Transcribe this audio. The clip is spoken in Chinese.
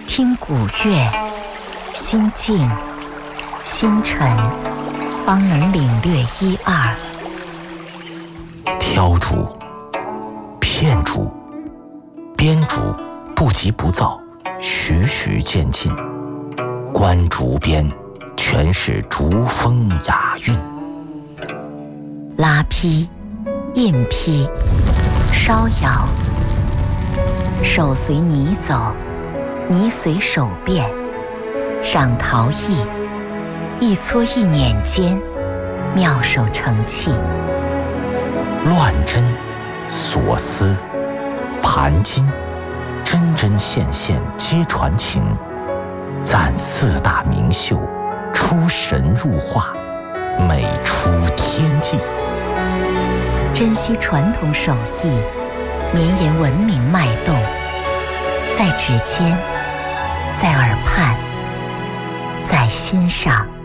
听古乐，心静心沉，方能领略一二。 挑竹、片竹、编竹不急不躁，徐徐渐进。观竹边，全是竹风雅韵。 拉坯、印坯、烧窑，手随泥走，泥随手变。上陶艺，一撮一捻间，妙手成器。 乱针、锁丝、盘金，针针线线皆传情。赞四大名秀，出神入化，美出天际。 珍惜传统手艺，绵延文明脉动，在指尖，在耳畔，在心上。